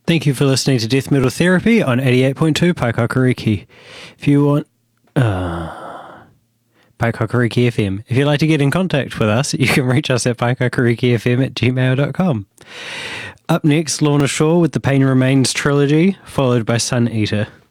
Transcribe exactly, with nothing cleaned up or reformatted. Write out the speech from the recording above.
Thank you for listening to Death Metal Therapy on eighty-eight point two Paikakariki. If you want... Uh, Paikakariki F M. If you'd like to get in contact with us, you can reach us at paikakarikifm at gmail dot com. Up next, Lorna Shore with the Pain Remains trilogy, followed by Sun Eater.